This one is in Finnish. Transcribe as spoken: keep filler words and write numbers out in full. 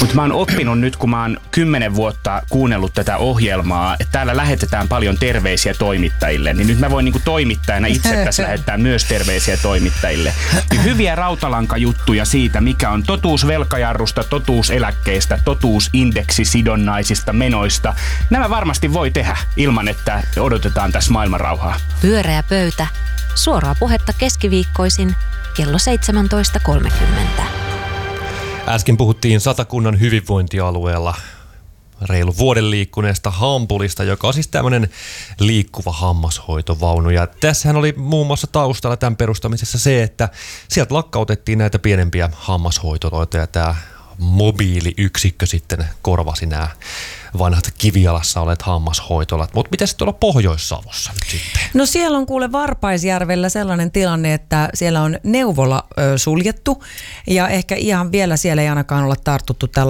Mutta mä oon oppinut nyt, kun mä oon kymmenen vuotta kuunnellut tätä ohjelmaa, että täällä lähetetään paljon terveisiä toimittajille, niin nyt mä voin niinku toimittajana itse tässä lähettää myös terveisiä toimittajille. Hyviä rautalankajuttuja siitä, mikä on totuus velkajarrusta, totuus eläkkeistä, totuus indeksisidonnaisista menoista. Nämä varmasti voi tehdä ilman, että odotetaan tässä maailmanrauhaa. Pyöreä pöytä. Suoraa puhetta keskiviikkoisin kello seitsemäntoista kolmekymmentä. Äsken puhuttiin Satakunnan hyvinvointialueella reilu vuoden liikkuneesta Hampulista, joka on siis tämmöinen liikkuva hammashoitovaunu. Ja tässähän oli muun muassa taustalla tämän perustamisessa se, että sieltä lakkautettiin näitä pienempiä hammashoitoloita ja tämä mobiiliyksikkö sitten korvasi nämä vanhat Kivialassa olet hammashoitolat. Mutta miten se tuolla Pohjois-Savossa nyt sitten? No siellä on kuule Varpaisjärvellä sellainen tilanne, että siellä on neuvola ö, suljettu ja ehkä ihan vielä siellä ei ainakaan olla tartuttu tällä